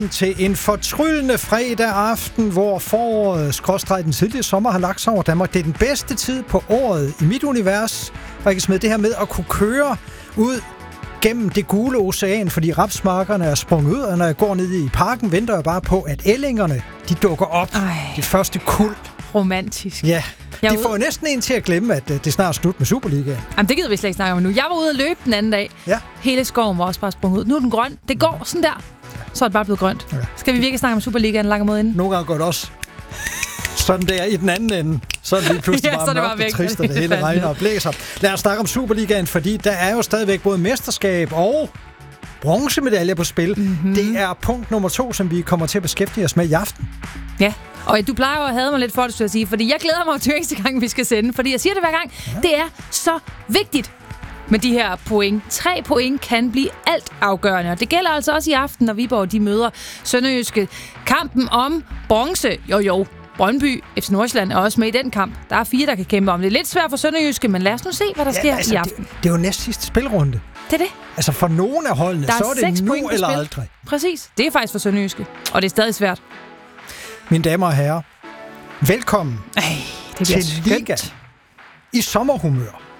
til en fortryllende fredag aften, hvor foråret, den tidlige sommer, har lagt sig over Danmark. Det er den bedste tid på året i mit univers, hvor jeg kan smide det her med at kunne køre ud gennem det gule ocean, fordi rapsmarkerne er sprunget ud, og når jeg går ned i parken, venter jeg bare på, at ællingerne, de dukker op. Det første kuld. Romantisk. Ja, de får næsten en til at glemme, at det snart er slut med Superligaen. Jamen, det gider vi slet ikke snakke om nu. Jeg var ude at løbe den anden dag. Ja. Hele skoven var også bare sprunget ud. Nu er den grøn. Det går sådan der. Så er det bare blevet grønt. Ja. Skal vi virkelig snakke om Superligaen langt mod inden? Nogle gange går det også sådan der i den anden ende. Så er det lige pludselig bare mørkt og trist, og det hele regner og blæser. Lad os snakke om Superligaen, fordi der er jo stadigvæk både mesterskab og bronzemedaljer på spil. Mm-hmm. Det er punkt nummer 2, som vi kommer til at beskæftige os med i aften. Ja, og du plejer jo at have mig lidt for det, skulle jeg sige, fordi jeg glæder mig til næste gang, vi skal sende, fordi jeg siger det hver gang. Ja. Det er så vigtigt med de her point. 3 point kan blive alt afgørende, og det gælder altså også i aften, når Viborg de møder Sønderjyske. Kampen om bronze, Brøndby, FC Nordsjælland er også med i den kamp. Der er 4, der kan kæmpe om. Det er lidt svært for Sønderjyske, men lad os nu se, hvad der sker i aften. Det er jo næst sidste spilrunde. Det er det. Altså for nogle af holdene, så er det nu eller aldrig. Præcis. Det er faktisk for Sønderjyske, og det er stadig svært. Mine damer og herrer, velkommen det til Liga i sommerhumør.